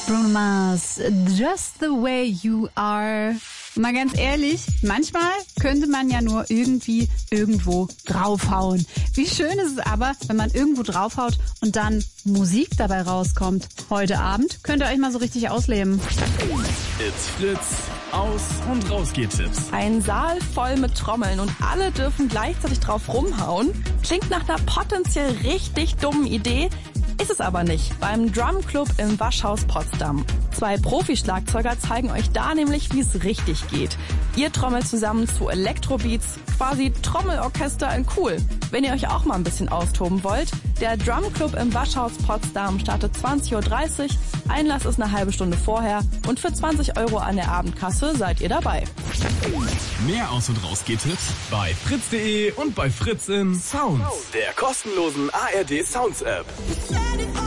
Bruno Mars, Just the Way You Are. Mal ganz ehrlich, manchmal könnte man ja nur irgendwie irgendwo draufhauen. Wie schön ist es aber, wenn man irgendwo draufhaut und dann Musik dabei rauskommt. Heute Abend könnt ihr euch mal so richtig ausleben. It's Fritz, Aus- und Rausgeht-Tipps. Ein Saal voll mit Trommeln und alle dürfen gleichzeitig drauf rumhauen. Klingt nach einer potenziell richtig dummen Idee, ist es aber nicht. Beim Drumclub im Waschhaus Potsdam. 2 Profi-Schlagzeuger zeigen euch da nämlich, wie es richtig geht. Ihr trommelt zusammen zu Elektrobeats, quasi Trommelorchester in cool. Wenn ihr euch auch mal ein bisschen austoben wollt, der Drumclub im Waschhaus Potsdam startet 20.30 Uhr, Einlass ist eine halbe Stunde vorher und für 20 € an der Abendkasse seid ihr dabei. Mehr Aus- und Rausgeht-Tipps bei fritz.de und bei Fritz in Sounds, der kostenlosen ARD Sounds App.